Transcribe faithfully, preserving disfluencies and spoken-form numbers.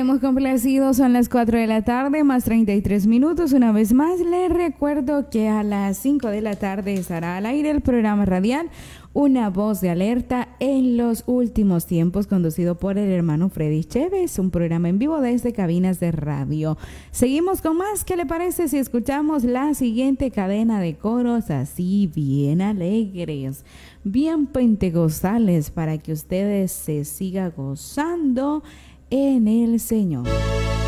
hemos complacido, son las cuatro de la tarde más treinta y tres minutos. Una vez más les recuerdo que a las cinco de la tarde estará al aire el programa radial Una Voz de Alerta en los Últimos Tiempos, conducido por el hermano Freddy Chévez, un programa en vivo desde cabinas de radio. Seguimos con más. ¿Qué le parece si escuchamos la siguiente cadena de coros así bien alegres, bien pentecostales, para que ustedes se sigan gozando en el Señor?